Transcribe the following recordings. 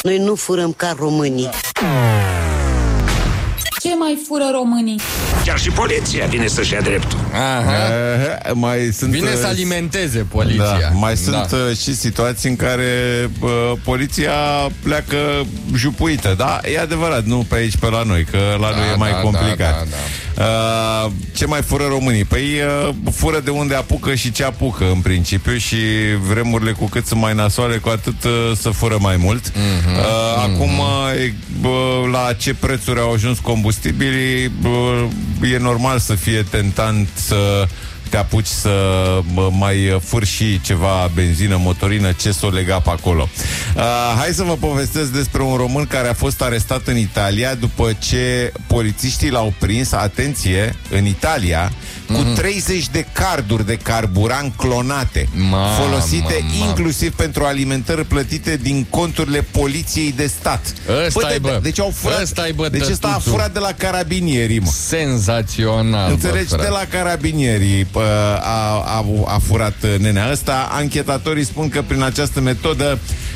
Noi nu furăm ca românii. Ce mai fură românii? Chiar și poliția vine să-și ia dreptul. Vine să alimenteze poliția. Da, mai sunt și situații în care poliția pleacă jupuită. Da, e adevărat, nu pe aici, pe la noi, că la noi e mai complicat. Ce mai fură românii? Păi fură de unde apucă și ce apucă, în principiu, și vremurile cu cât sunt mai nasoale, cu atât să fură mai mult. Acum, la ce prețuri au ajuns combustibilii, e normal să fie tentant să te apuci să mai furi și ceva benzină, motorină, ce s-o lega pe acolo. Hai să vă povestesc despre un român care a fost arestat în Italia după ce polițiștii l-au prins, atenție, în Italia, cu 30 de carduri de carburant clonate, folosite inclusiv pentru alimentări plătite din conturile poliției de stat. Deci au furat. Deci ăsta a furat de la carabinieri, mă. Senzațional. Înțelegi? De la carabinieri a furat nenea ăsta. Anchetatorii spun că prin această metodă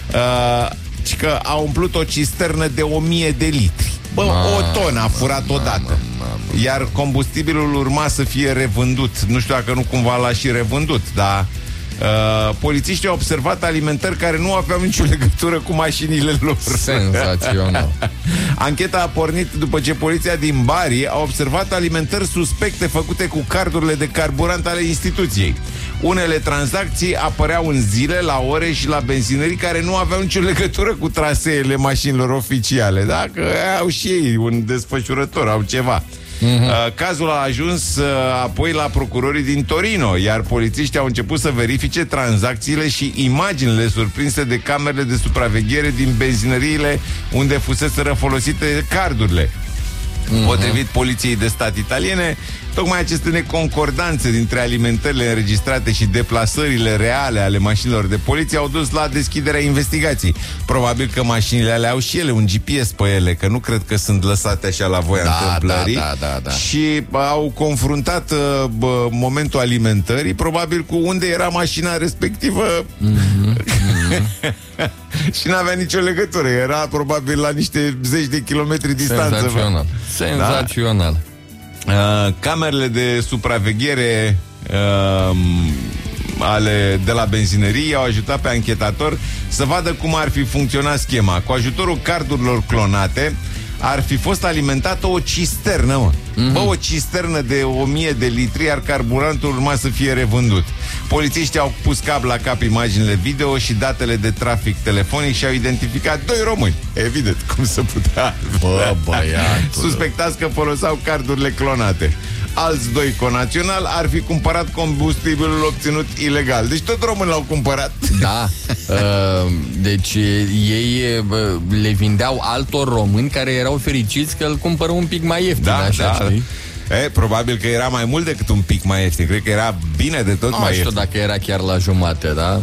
că a umplut o cisternă de 1000 de litri. O tonă a furat odată. Iar combustibilul urma să fie revândut. Nu știu dacă nu cumva l-a și revândut, dar polițiștii au observat alimentări care nu aveau nicio legătură cu mașinile lor. Senzațional. Ancheta a pornit după ce poliția din Bari a observat alimentări suspecte făcute cu cardurile de carburant ale instituției. Unele tranzacții apăreau în zile, la ore și la benzinării care nu aveau nicio legătură cu traseele mașinilor oficiale. Dacă au și ei un desfășurător, au ceva. Cazul a ajuns apoi la procurorii din Torino, iar polițiștii au început să verifice tranzacțiile și imaginile surprinse de camerele de supraveghere din benzinăriile unde fuseseră folosite cardurile. Potrivit poliției de stat italiene, tocmai aceste neconcordanțe dintre alimentările înregistrate și deplasările reale ale mașinilor de poliție au dus la deschiderea investigației. Probabil că mașinile alea au și ele un GPS pe ele, că nu cred că sunt lăsate așa la voia întâmplării. Și au confruntat momentul alimentării, probabil cu unde era mașina respectivă. Și n-avea nicio legătură. Era probabil la niște zeci de kilometri distanță. Senzațional. Senzațional. Camerele de supraveghere de la benzinării au ajutat pe anchetator să vadă cum ar fi funcționat schema. Cu ajutorul cardurilor clonate ar fi fost alimentată o cisternă, mă. O cisternă de 1000 de litri, iar carburantul urma să fie revândut. Polițiștii au pus cap la cap imaginile video și datele de trafic telefonic și au identificat 2 români. Evident, cum să putea. Suspectați că foloseau cardurile clonate. Alți 2 conaționali ar fi cumpărat combustibilul obținut ilegal. Deci tot românii l-au cumpărat. Da. Deci ei le vindeau altor români care erau fericiți că îl cumpără un pic mai ieftin. Știi? Probabil că era mai mult decât un pic mai ieftin. Cred că era bine de tot mai ieftin. Nu știu dacă era chiar la jumate, da?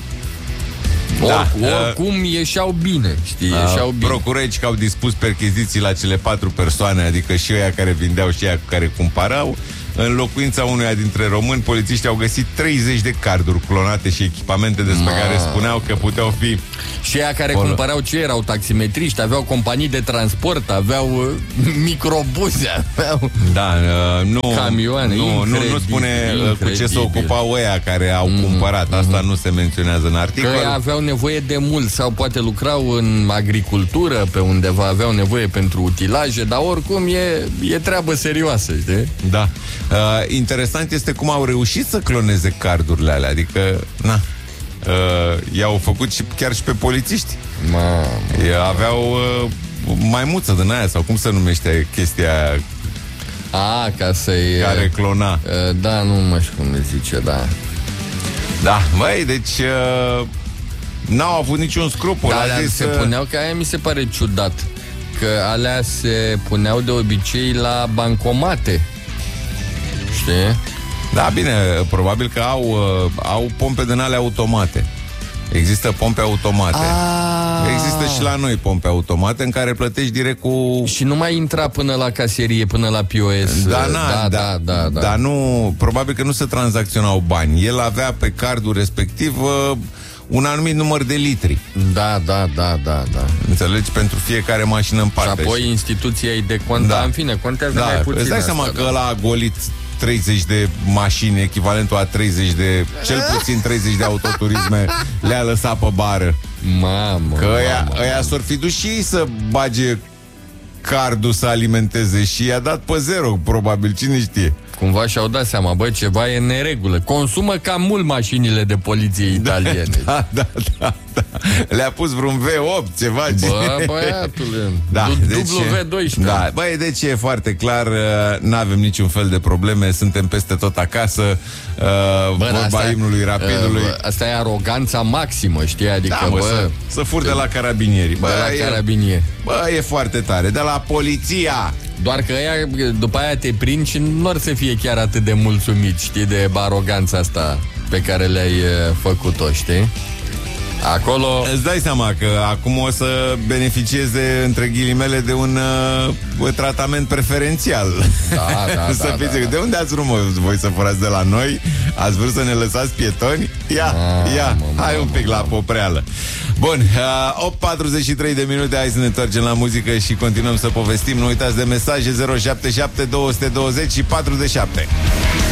Oricum ieșeau bine, știi, ieșeau bine. Procurorii că au dispus percheziții la cele 4 persoane, adică și ăia care vindeau și ăia care cumpărau. În locuința unuia dintre români, polițiștii au găsit 30 de carduri clonate și echipamente despre care spuneau că puteau fi. Și ăia care cumpărau ce erau? Taximetriști, aveau companii de transport, aveau microbuze, aveau camioane. Nu spune cu ce se ocupau ăia care au cumpărat. Asta nu se menționează în articol. Că aveau nevoie de mult sau poate lucrau în agricultură pe undeva, aveau nevoie pentru utilaje, dar oricum e treabă serioasă, știi? Da. Interesant este cum au reușit să cloneze cardurile alea. Adică, i-au făcut chiar și pe polițiști. Aveau maimuță din aia, sau cum se numește chestia ca să-i... care clona. Da, nu mă știu cum le zice, da. Da, băi, deci n-au avut niciun scrupul. Se puneau, că aia mi se pare ciudat, că alea se puneau de obicei la bancomate. Știi? Da, bine, probabil că au pompe din alea automate. Există pompe automate. Există și la noi pompe automate în care plătești direct cu... Și nu mai intra până la caserie, până la POS. Da. Dar nu, probabil că nu se tranzacționau bani. El avea pe cardul respectiv un anumit număr de litri. Da. Înțelegi? Pentru fiecare mașină în parte. Și apoi instituția îi deconta, în fine, contează mai puțin. Îți dai seama că ăla a golit 30 de mașini, echivalentul a 30 de, cel puțin 30 de autoturisme, le-a lăsat pe bară. Mamă. Că ăia s-or fi dus și ei să bage cardul să alimenteze și i-a dat pe zero, probabil, cine știe. Cumva și-au dat seama, bă, ceva e în neregulă. Consumă cam mult mașinile de poliție italiene. Da. Le-a pus vreun V8, ceva. Bă, băiatule. W12. Da, băi, deci e foarte clar, n-avem niciun fel de probleme, suntem peste tot acasă. Vorba imnului Rapidului. Asta e aroganța maximă, știi? Adică, să furi de la carabinieri. Bă, e foarte tare. De la poliția. Doar că ăia, după aia te prind și nu ar să fie chiar atât de mulțumiți, știi, de aroganța asta pe care le-ai făcut-o, știi? Acolo... Îți dai seama că acum o să beneficieze, între ghilimele, de un tratament preferențial. Da. De unde ați vrut, voi să furați de la noi? Ați vrut să ne lăsați pietoni? Hai un pic la popreală. Bun, 8:43 de minute, hai să ne întoarcem la muzică și continuăm să povestim. Nu uitați de mesaje 077 220 și 47.